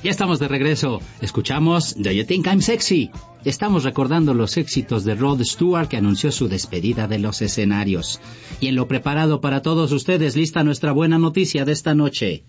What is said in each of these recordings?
Ya estamos de regreso. Escuchamos Do You Think I'm Sexy? Estamos recordando los éxitos de Rod Stewart, que anunció su despedida de los escenarios. Y en lo preparado para todos ustedes, lista nuestra buena noticia de esta noche.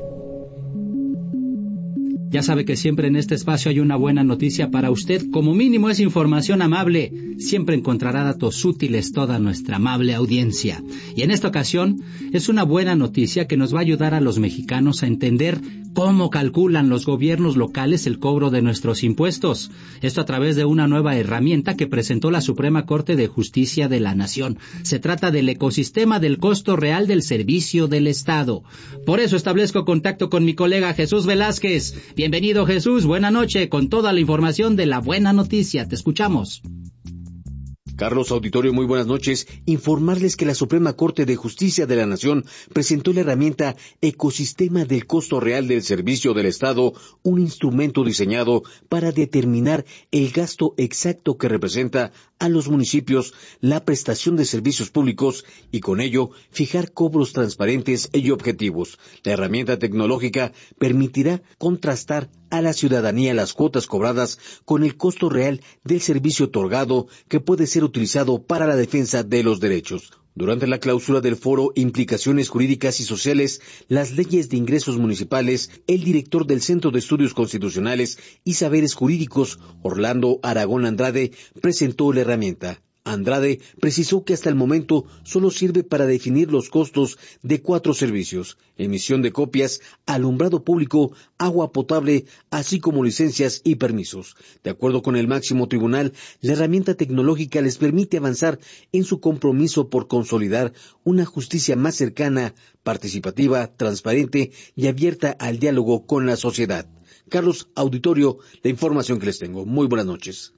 Ya sabe que siempre en este espacio hay una buena noticia para usted. Como mínimo es información amable. Siempre encontrará datos útiles toda nuestra amable audiencia. Y en esta ocasión es una buena noticia que nos va a ayudar a los mexicanos a entender cómo calculan los gobiernos locales el cobro de nuestros impuestos. Esto a través de una nueva herramienta que presentó la Suprema Corte de Justicia de la Nación. Se trata del ecosistema del costo real del servicio del Estado. Por eso establezco contacto con mi colega Jesús Velázquez. Bienvenido, Jesús, buena noche, con toda la información de la buena noticia. Te escuchamos. Carlos, auditorio, muy buenas noches. Informarles que la Suprema Corte de Justicia de la Nación presentó la herramienta Ecosistema del Costo Real del Servicio del Estado, un instrumento diseñado para determinar el gasto exacto que representa a los municipios la prestación de servicios públicos y con ello fijar cobros transparentes y objetivos. La herramienta tecnológica permitirá contrastar a la ciudadanía las cuotas cobradas con el costo real del servicio otorgado, que puede ser utilizado para la defensa de los derechos. Durante la clausura del foro Implicaciones Jurídicas y Sociales, las leyes de ingresos municipales, el director del Centro de Estudios Constitucionales y Saberes Jurídicos, Orlando Aragón Andrade, presentó la herramienta. Andrade precisó que hasta el momento solo sirve para definir los costos de 4 servicios: emisión de copias, alumbrado público, agua potable, así como licencias y permisos. De acuerdo con el máximo tribunal, la herramienta tecnológica les permite avanzar en su compromiso por consolidar una justicia más cercana, participativa, transparente y abierta al diálogo con la sociedad. Carlos, auditorio, la información que les tengo. Muy buenas noches.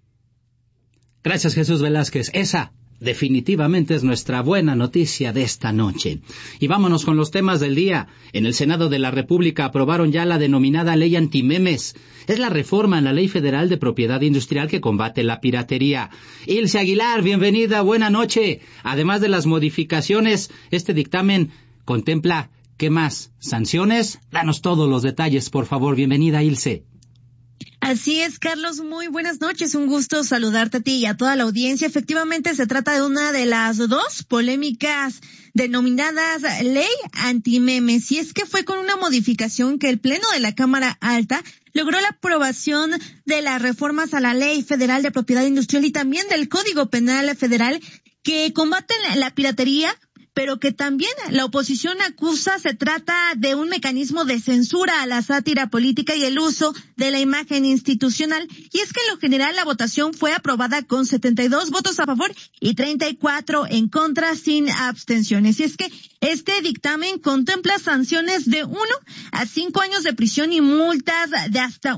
Gracias, Jesús Velázquez. Esa definitivamente es nuestra buena noticia de esta noche. Y vámonos con los temas del día. En el Senado de la República aprobaron ya la denominada Ley Antimemes. Es la reforma en la Ley Federal de Propiedad Industrial que combate la piratería. Ilse Aguilar, bienvenida, buena noche. Además de las modificaciones, este dictamen contempla, ¿qué más? ¿Sanciones? Danos todos los detalles, por favor. Bienvenida, Ilse. Así es, Carlos, muy buenas noches, un gusto saludarte a ti y a toda la audiencia. Efectivamente, se trata de una de las 2 polémicas denominadas Ley Antimemes, y es que fue con una modificación que el Pleno de la Cámara Alta logró la aprobación de las reformas a la Ley Federal de Propiedad Industrial y también del Código Penal Federal, que combaten la piratería, pero que también la oposición acusa se trata de un mecanismo de censura a la sátira política y el uso de la imagen institucional. Y es que en lo general la votación fue aprobada con 72 votos a favor y 34 en contra, sin abstenciones. Y es que este dictamen contempla sanciones de 1 a 5 años de prisión y multas de hasta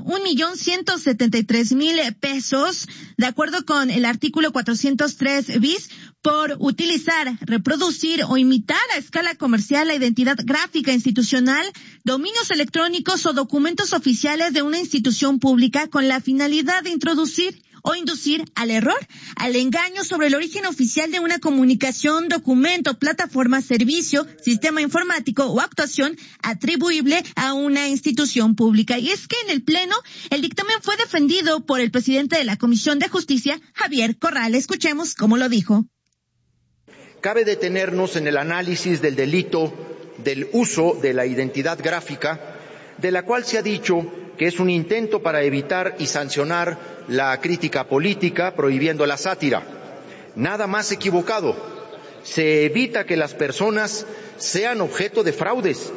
1,173,000 pesos, de acuerdo con el artículo 403 bis, por utilizar, reproducir o imitar a escala comercial la identidad gráfica institucional, dominios electrónicos o documentos oficiales de una institución pública con la finalidad de introducir o inducir al error, al engaño sobre el origen oficial de una comunicación, documento, plataforma, servicio, sistema informático o actuación atribuible a una institución pública. Y es que en el Pleno el dictamen fue defendido por el presidente de la Comisión de Justicia, Javier Corral. Escuchemos cómo lo dijo. Cabe detenernos en el análisis del delito del uso de la identidad gráfica, de la cual se ha dicho que es un intento para evitar y sancionar la crítica política, prohibiendo la sátira. Nada más equivocado. Se evita que las personas sean objeto de fraudes.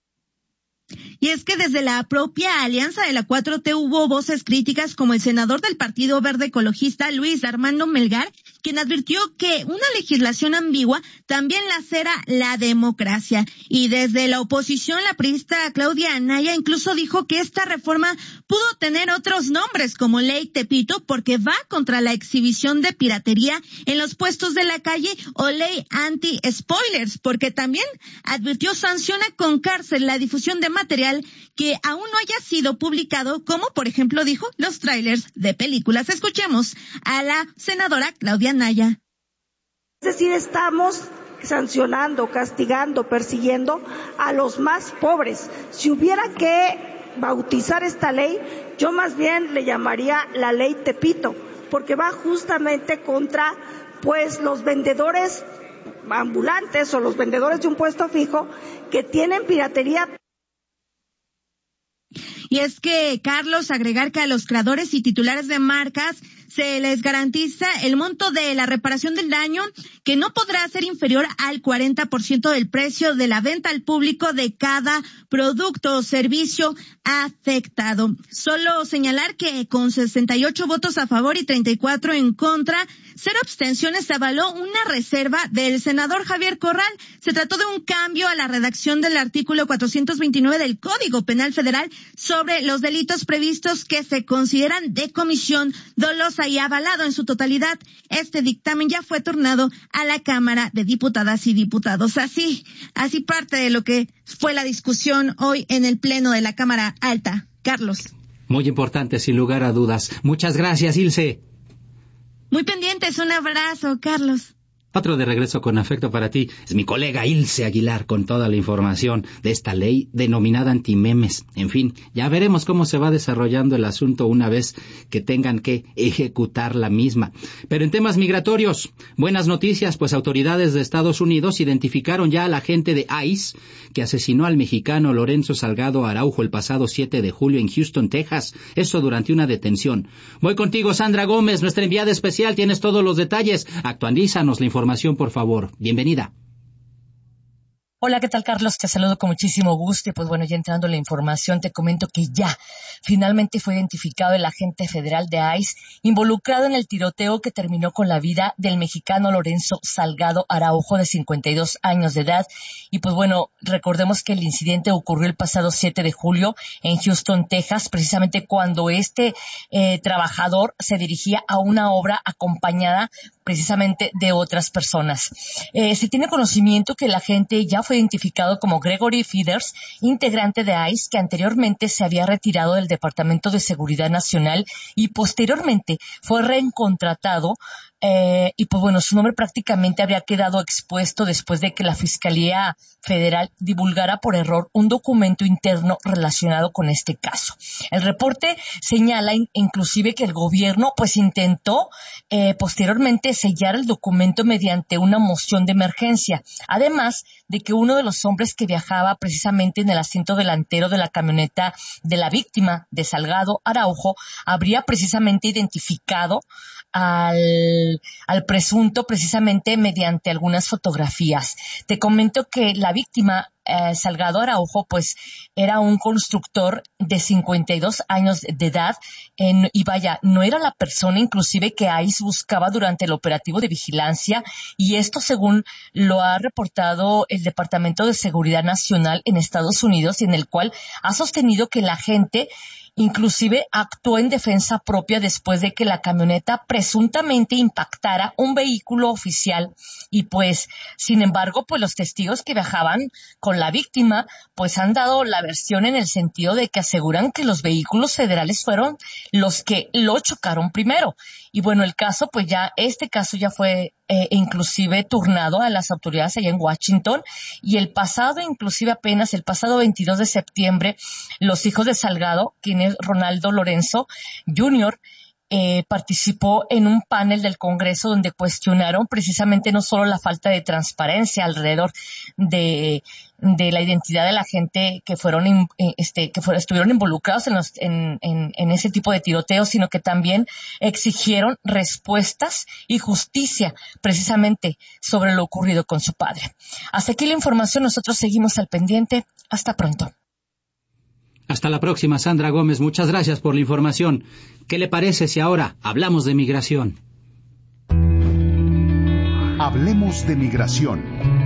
Y es que desde la propia alianza de la 4T hubo voces críticas, como el senador del Partido Verde Ecologista, Luis Armando Melgar, quien advirtió que una legislación ambigua también lacera la democracia. Y desde la oposición, la priista Claudia Anaya incluso dijo que esta reforma pudo tener otros nombres, como Ley Tepito, porque va contra la exhibición de piratería en los puestos de la calle, o Ley Anti-Spoilers, porque también advirtió sanciona con cárcel la difusión de material que aún no haya sido publicado, como por ejemplo dijo los trailers de películas. Escuchemos a la senadora Claudia Anaya. Es decir, estamos sancionando, castigando, persiguiendo a los más pobres. Si hubiera que bautizar esta ley, yo más bien le llamaría la ley Tepito, porque va justamente contra, pues, los vendedores ambulantes o los vendedores de un puesto fijo que tienen piratería. Y es que, Carlos, agregar que a los creadores y titulares de marcas se les garantiza el monto de la reparación del daño, que no podrá ser inferior al 40% del precio de la venta al público de cada producto o servicio afectado. Solo señalar que con 68 votos a favor y 34 en contra, 0 abstenciones, se avaló una reserva del senador Javier Corral. Se trató de un cambio a la redacción del artículo 429 del Código Penal Federal sobre los delitos previstos que se consideran de comisión dolosa, y avalado en su totalidad. Este dictamen ya fue turnado a la Cámara de Diputadas y Diputados. Así parte de lo que fue la discusión hoy en el Pleno de la Cámara Alta. Carlos. Muy importante, sin lugar a dudas. Muchas gracias, Ilse. Muy pendientes, un abrazo, Carlos. Otro de regreso con afecto para ti es mi colega Ilse Aguilar con toda la información de esta ley denominada antimemes. En fin, ya veremos cómo se va desarrollando el asunto una vez que tengan que ejecutar la misma. Pero en temas migratorios, buenas noticias, pues autoridades de Estados Unidos identificaron ya al agente de ICE que asesinó al mexicano Lorenzo Salgado Araujo el pasado 7 de julio en Houston, Texas. Eso durante una detención. Voy contigo, Sandra Gómez, nuestra enviada especial. Tienes todos los detalles. Actualízanos la información, por favor. Bienvenida. Hola, ¿qué tal, Carlos? Te saludo con muchísimo gusto y pues bueno, ya entrando en la información, te comento que ya finalmente fue identificado el agente federal de ICE involucrado en el tiroteo que terminó con la vida del mexicano Lorenzo Salgado Araujo, de 52 años de edad. Y pues bueno, recordemos que el incidente ocurrió el pasado 7 de julio en Houston, Texas, precisamente cuando este trabajador se dirigía a una obra acompañada precisamente de otras personas. Se tiene conocimiento que el agente ya fue identificado como Gregory Feeders, integrante de ICE, que anteriormente se había retirado del Departamento de Seguridad Nacional y posteriormente fue reencontratado. Y pues bueno, su nombre prácticamente habría quedado expuesto después de que la Fiscalía Federal divulgara por error un documento interno relacionado con este caso. El reporte señala inclusive que el gobierno pues intentó posteriormente sellar el documento mediante una moción de emergencia, además de que uno de los hombres que viajaba precisamente en el asiento delantero de la camioneta de la víctima de Salgado Araujo habría precisamente identificado al presunto precisamente mediante algunas fotografías. Te comento que la víctima Salgado Araujo pues era un constructor de 52 años de edad y vaya, no era la persona inclusive que ICE buscaba durante el operativo de vigilancia, y esto según lo ha reportado el Departamento de Seguridad Nacional en Estados Unidos, y en el cual ha sostenido que la gente inclusive actuó en defensa propia después de que la camioneta presuntamente impactara un vehículo oficial, y pues, sin embargo, pues los testigos que viajaban con la víctima, pues han dado la versión en el sentido de que aseguran que los vehículos federales fueron los que lo chocaron primero. Y bueno, este caso ya fue inclusive turnado a las autoridades allá en Washington, y apenas el pasado 22 de septiembre, los hijos de Salgado, quien es Ronaldo Lorenzo Jr., participó en un panel del Congreso donde cuestionaron precisamente no solo la falta de transparencia alrededor de la identidad de la gente que estuvieron involucrados en ese tipo de tiroteos, sino que también exigieron respuestas y justicia precisamente sobre lo ocurrido con su padre. Hasta aquí la información, nosotros seguimos al pendiente. Hasta pronto. Hasta la próxima, Sandra Gómez. Muchas gracias por la información. ¿Qué le parece si ahora hablamos de migración? Hablemos de migración.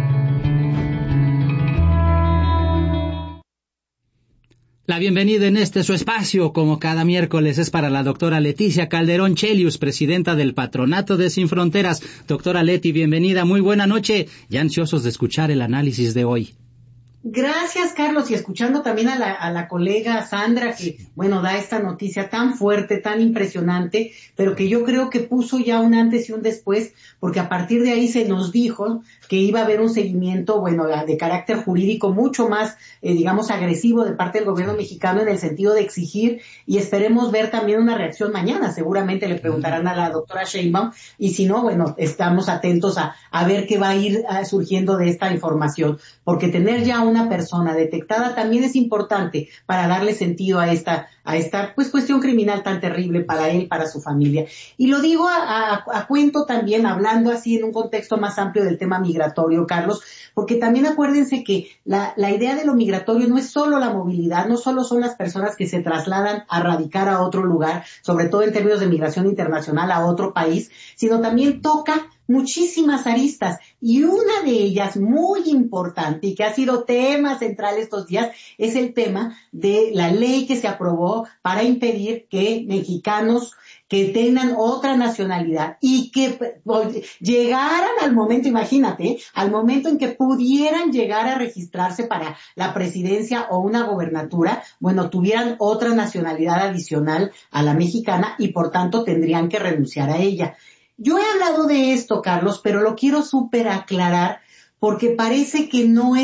La bienvenida en su espacio, como cada miércoles, es para la doctora Leticia Calderón Chelius, presidenta del Patronato de Sin Fronteras. Doctora Leti, bienvenida, muy buena noche. Ya ansiosos de escuchar el análisis de hoy. Gracias, Carlos, y escuchando también a la colega Sandra, que, bueno, da esta noticia tan fuerte, tan impresionante, pero que yo creo que puso ya un antes y un después, porque a partir de ahí se nos dijo que iba a haber un seguimiento, bueno, de carácter jurídico mucho más, digamos, agresivo de parte del gobierno mexicano en el sentido de exigir, y esperemos ver también una reacción mañana. Seguramente le preguntarán a la doctora Sheinbaum, y si no, bueno, estamos atentos a ver qué va a ir surgiendo de esta información, porque tener ya una persona detectada también es importante para darle sentido a esta pues cuestión criminal tan terrible para él, para su familia. Y lo digo a cuento también, hablando así en un contexto más amplio del tema migratorio, Carlos, porque también acuérdense que la idea de lo migratorio no es solo la movilidad, no solo son las personas que se trasladan a radicar a otro lugar, sobre todo en términos de migración internacional a otro país, sino también toca muchísimas aristas, y una de ellas muy importante y que ha sido tema central estos días es el tema de la ley que se aprobó para impedir que mexicanos que tengan otra nacionalidad y que llegaran al momento, imagínate, al momento en que pudieran llegar a registrarse para la presidencia o una gobernatura, bueno, tuvieran otra nacionalidad adicional a la mexicana y por tanto tendrían que renunciar a ella. Yo he hablado de esto, Carlos, pero lo quiero súper aclarar porque parece que no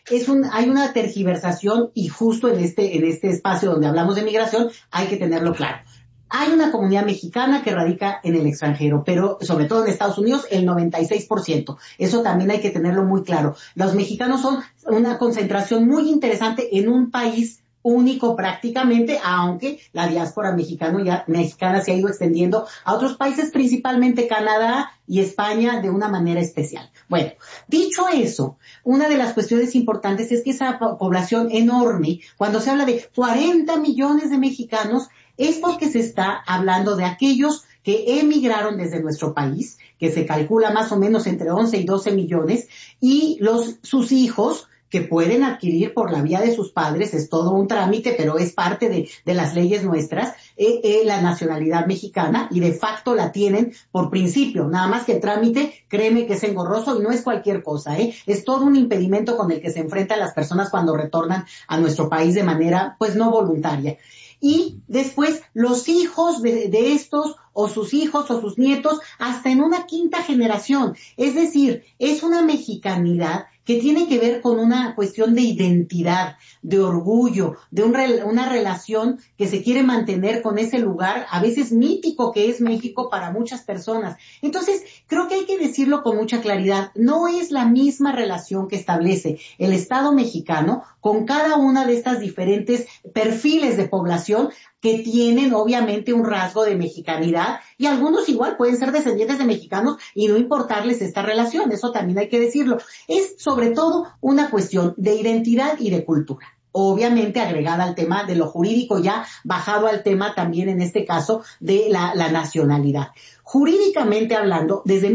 hay una tergiversación, y justo en este espacio donde hablamos de migración hay que tenerlo claro. Hay una comunidad mexicana que radica en el extranjero, pero sobre todo en Estados Unidos el 96%. Eso también hay que tenerlo muy claro. Los mexicanos son una concentración muy interesante en un país único prácticamente, aunque la diáspora mexicana se ha ido extendiendo a otros países, principalmente Canadá y España, de una manera especial. Bueno, dicho eso, una de las cuestiones importantes es que esa población enorme, cuando se habla de 40 millones de mexicanos, es porque se está hablando de aquellos que emigraron desde nuestro país, que se calcula más o menos entre 11 y 12 millones, y sus hijos, que pueden adquirir por la vía de sus padres, es todo un trámite, pero es parte de las leyes nuestras, la nacionalidad mexicana, y de facto la tienen por principio. Nada más que el trámite, créeme que es engorroso y no es cualquier cosa, es todo un impedimento con el que se enfrentan las personas cuando retornan a nuestro país de manera, pues, no voluntaria. Y después los hijos de estos, o sus hijos o sus nietos, hasta en una quinta generación. Es decir, es una mexicanidad que tiene que ver con una cuestión de identidad, de orgullo, de una relación que se quiere mantener con ese lugar, a veces mítico que es México para muchas personas. Entonces, creo que hay que decirlo con mucha claridad, no es la misma relación que establece el Estado mexicano con cada una de estas diferentes perfiles de población que tienen obviamente un rasgo de mexicanidad, y algunos igual pueden ser descendientes de mexicanos y no importarles esta relación, eso también hay que decirlo. Es sobre todo una cuestión de identidad y de cultura, obviamente agregada al tema de lo jurídico, ya bajado al tema también en este caso de la nacionalidad. Jurídicamente hablando, desde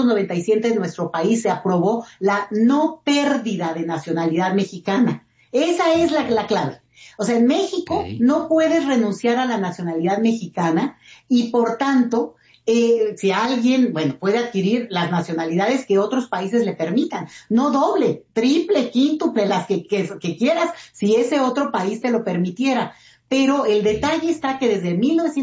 1997 en nuestro país se aprobó la no pérdida de nacionalidad mexicana. Esa es la clave. O sea, en México no puedes renunciar a la nacionalidad mexicana, y por tanto, si alguien, puede adquirir las nacionalidades que otros países le permitan, no doble, triple, quíntuple, las que quieras, si ese otro país te lo permitiera. Pero el detalle está que desde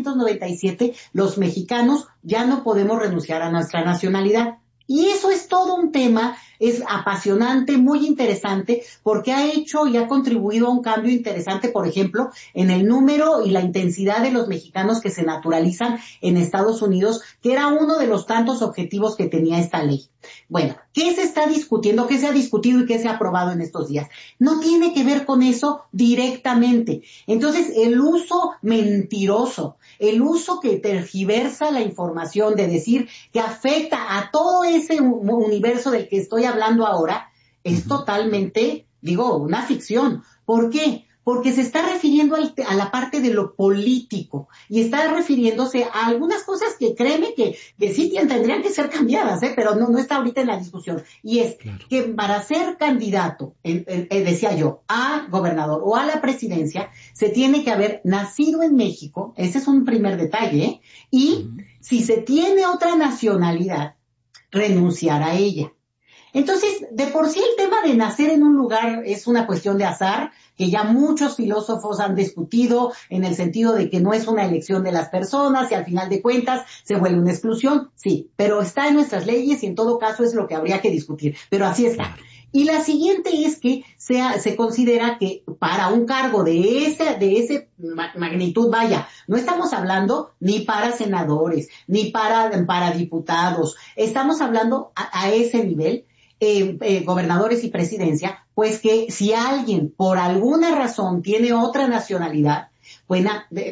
1997 los mexicanos ya no podemos renunciar a nuestra nacionalidad. Y eso es todo un tema, es apasionante, muy interesante, porque ha hecho y ha contribuido a un cambio interesante, por ejemplo, en el número y la intensidad de los mexicanos que se naturalizan en Estados Unidos, que era uno de los tantos objetivos que tenía esta ley. Bueno, ¿qué se está discutiendo? ¿Qué se ha discutido y qué se ha aprobado en estos días? No tiene que ver con eso directamente. Entonces, el uso mentiroso, el uso que tergiversa la información, de decir que afecta a todo ese universo del que estoy hablando ahora, es totalmente, una ficción. ¿Por qué? Porque se está refiriendo a la parte de lo político, y está refiriéndose a algunas cosas que créeme que sí tendrían que ser cambiadas, pero no está ahorita en la discusión. Y es que para ser candidato, decía yo, a gobernador o a la presidencia, se tiene que haber nacido en México, ese es un primer detalle, y si se tiene otra nacionalidad, renunciar a ella. Entonces, de por sí el tema de nacer en un lugar es una cuestión de azar, que ya muchos filósofos han discutido en el sentido de que no es una elección de las personas y al final de cuentas se vuelve una exclusión, sí, pero está en nuestras leyes y en todo caso es lo que habría que discutir, pero así está. Y la siguiente es que se considera que para un cargo de ese magnitud, vaya, no estamos hablando ni para senadores, ni para diputados, estamos hablando a ese nivel, gobernadores y presidencia, pues que si alguien por alguna razón tiene otra nacionalidad, pues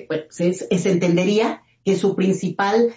se entendería que su principal,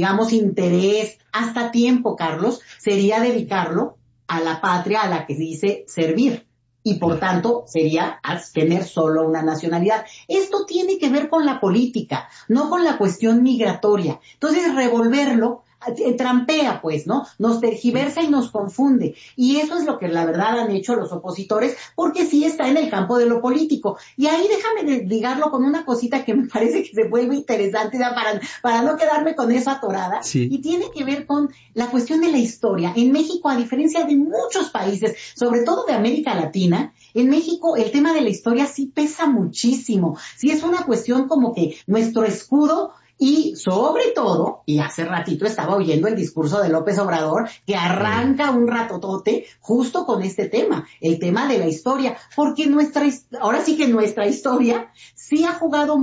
interés hasta tiempo, Carlos, sería dedicarlo a la patria a la que dice servir. Y por tanto sería tener solo una nacionalidad. Esto tiene que ver con la política, no con la cuestión migratoria. Entonces revolverlo trampea, pues, ¿no? Nos tergiversa y nos confunde. Y eso es lo que la verdad han hecho los opositores, porque sí está en el campo de lo político. Y ahí déjame ligarlo con una cosita que me parece que se vuelve interesante, para no quedarme con eso atorada. Sí. Y tiene que ver con la cuestión de la historia. En México, a diferencia de muchos países, sobre todo de América Latina, en México el tema de la historia sí pesa muchísimo. Sí es una cuestión como que nuestro escudo. Y sobre todo, y hace ratito estaba oyendo el discurso de López Obrador, que arranca un ratotote justo con este tema, el tema de la historia, porque ahora sí que nuestra historia sí ha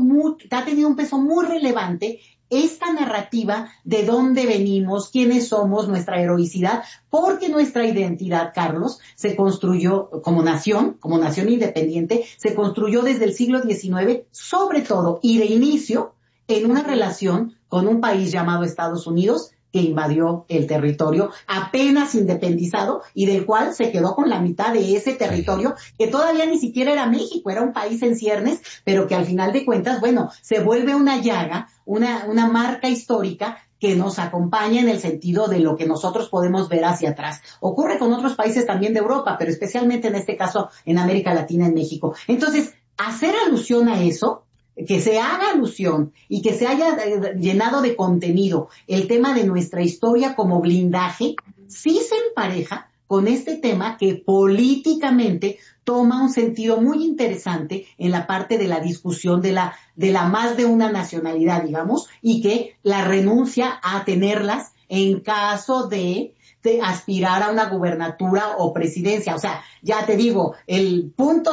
tenido un peso muy relevante, esta narrativa de dónde venimos, quiénes somos, nuestra heroicidad, porque nuestra identidad, Carlos, se construyó como nación independiente, se construyó desde el siglo XIX, sobre todo, y de inicio, en una relación con un país llamado Estados Unidos que invadió el territorio apenas independizado y del cual se quedó con la mitad de ese territorio que todavía ni siquiera era México, era un país en ciernes, pero que al final de cuentas, se vuelve una llaga, una marca histórica que nos acompaña en el sentido de lo que nosotros podemos ver hacia atrás. Ocurre con otros países también de Europa, pero especialmente en este caso en América Latina, en México. Entonces, hacer alusión a eso, que se haga alusión y que se haya llenado de contenido el tema de nuestra historia como blindaje, sí se empareja con este tema que políticamente toma un sentido muy interesante en la parte de la discusión de la más de una nacionalidad, digamos, y que la renuncia a tenerlas en caso de aspirar a una gubernatura o presidencia. O sea, ya te digo, el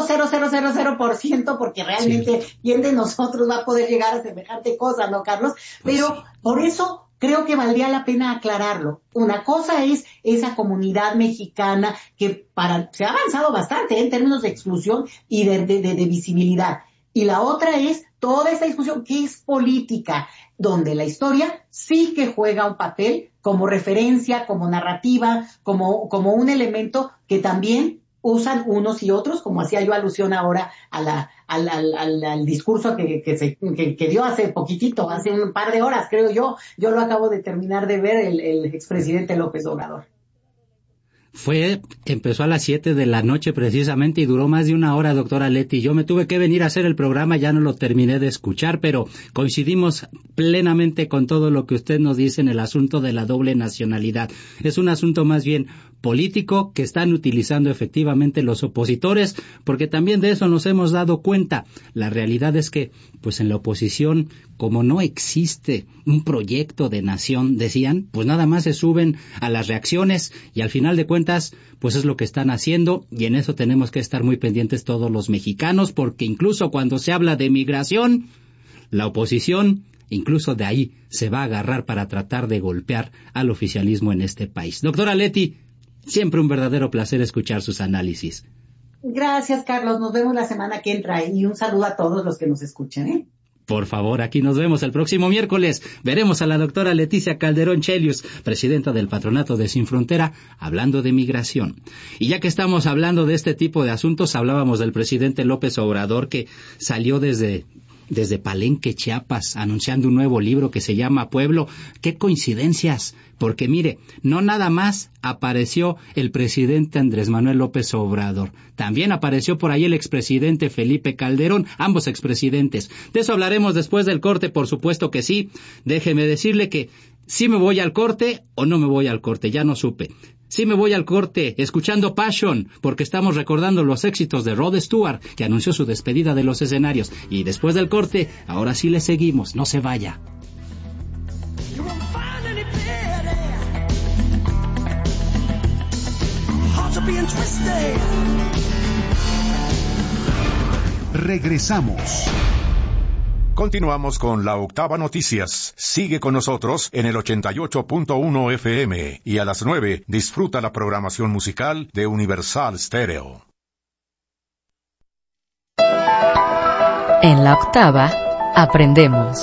0.0000%, porque realmente quién de nosotros va a poder llegar a semejante cosa, ¿no, Carlos? Pero por eso creo que valdría la pena aclararlo. Una cosa es esa comunidad mexicana que se ha avanzado bastante en términos de exclusión y de visibilidad. Y la otra es toda esta discusión que es política, donde la historia sí que juega un papel como referencia, como narrativa, como un elemento que también usan unos y otros, como hacía yo alusión ahora al discurso que dio hace poquitito, hace un par de horas, creo yo lo acabo de terminar de ver, el expresidente López Obrador. Empezó a las 7 de la noche precisamente y duró más de una hora, doctora Leti. Yo me tuve que venir a hacer el programa, ya no lo terminé de escuchar, pero coincidimos plenamente con todo lo que usted nos dice en el asunto de la doble nacionalidad. Es un asunto más bien político que están utilizando efectivamente los opositores, porque también de eso nos hemos dado cuenta. La realidad es que, pues en la oposición, como no existe un proyecto de nación, decían, pues nada más se suben a las reacciones y al final de cuentas, pues es lo que están haciendo y en eso tenemos que estar muy pendientes todos los mexicanos, porque incluso cuando se habla de migración, la oposición incluso de ahí se va a agarrar para tratar de golpear al oficialismo en este país. Doctora Leti, siempre un verdadero placer escuchar sus análisis. Gracias, Carlos. Nos vemos la semana que entra y un saludo a todos los que nos escuchen, ¿eh? Por favor, aquí nos vemos el próximo miércoles. Veremos a la doctora Leticia Calderón Chelius, presidenta del Patronato de Sin Frontera, hablando de migración. Y ya que estamos hablando de este tipo de asuntos, hablábamos del presidente López Obrador, que salió desde Palenque, Chiapas, anunciando un nuevo libro que se llama Pueblo. ¡Qué coincidencias! Porque mire, no nada más apareció el presidente Andrés Manuel López Obrador, también apareció por ahí el expresidente Felipe Calderón, ambos expresidentes. De eso hablaremos después del corte, por supuesto que sí. Déjeme decirle que sí me voy al corte o no me voy al corte, ya no supe. Sí me voy al corte, escuchando Passion, porque estamos recordando los éxitos de Rod Stewart, que anunció su despedida de los escenarios. Y después del corte, ahora sí le seguimos, no se vaya. Regresamos. Continuamos con La Octava Noticias. Sigue con nosotros en el 88.1 FM y a las 9 disfruta la programación musical de Universal Stereo. En La Octava aprendemos.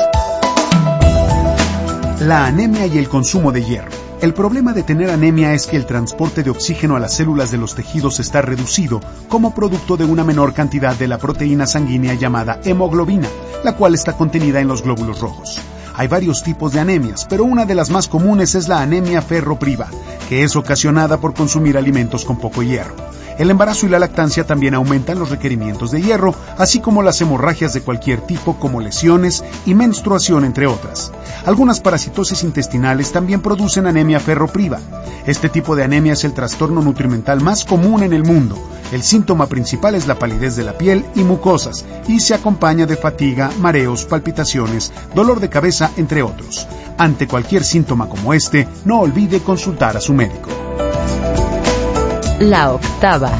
La anemia y el consumo de hierro. El problema de tener anemia es que el transporte de oxígeno a las células de los tejidos está reducido como producto de una menor cantidad de la proteína sanguínea llamada hemoglobina, la cual está contenida en los glóbulos rojos. Hay varios tipos de anemias, pero una de las más comunes es la anemia ferropriva, que es ocasionada por consumir alimentos con poco hierro. El embarazo y la lactancia también aumentan los requerimientos de hierro, así como las hemorragias de cualquier tipo como lesiones y menstruación, entre otras. Algunas parasitosis intestinales también producen anemia ferropriva. Este tipo de anemia es el trastorno nutrimental más común en el mundo. El síntoma principal es la palidez de la piel y mucosas, y se acompaña de fatiga, mareos, palpitaciones, dolor de cabeza, entre otros. Ante cualquier síntoma como este, no olvide consultar a su médico. La Octava.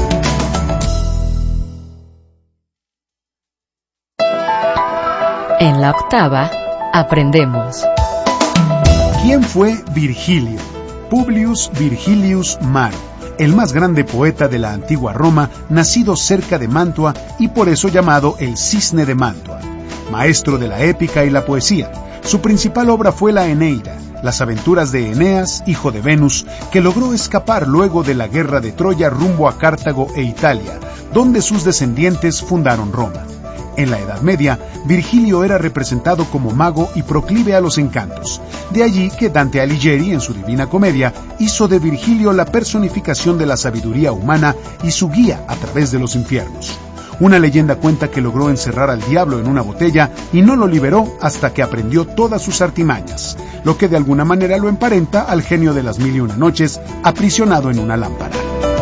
En La Octava aprendemos. ¿Quién fue Virgilio? Publius Virgilius Maro, el más grande poeta de la antigua Roma, nacido cerca de Mantua y por eso llamado el Cisne de Mantua. Maestro de la épica y la poesía, su principal obra fue la Eneida, las aventuras de Eneas, hijo de Venus, que logró escapar luego de la guerra de Troya rumbo a Cartago e Italia, donde sus descendientes fundaron Roma. En la Edad Media, Virgilio era representado como mago y proclive a los encantos. De allí que Dante Alighieri, en su Divina Comedia, hizo de Virgilio la personificación de la sabiduría humana y su guía a través de los infiernos. Una leyenda cuenta que logró encerrar al diablo en una botella y no lo liberó hasta que aprendió todas sus artimañas, lo que de alguna manera lo emparenta al genio de las 1001 noches, aprisionado en una lámpara.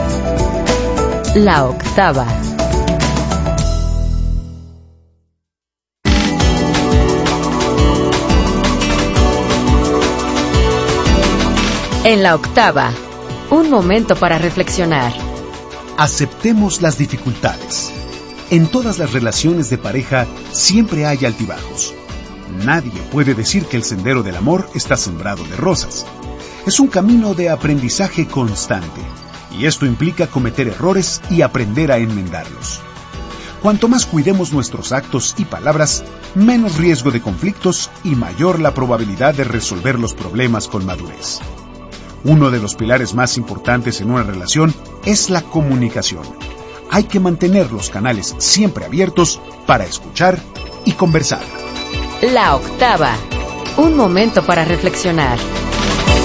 La Octava. En La Octava, un momento para reflexionar. Aceptemos las dificultades. En todas las relaciones de pareja siempre hay altibajos. Nadie puede decir que el sendero del amor está sembrado de rosas. Es un camino de aprendizaje constante, y esto implica cometer errores y aprender a enmendarlos. Cuanto más cuidemos nuestros actos y palabras, menos riesgo de conflictos y mayor la probabilidad de resolver los problemas con madurez. Uno de los pilares más importantes en una relación es la comunicación. Hay que mantener los canales siempre abiertos para escuchar y conversar. La Octava, un momento para reflexionar.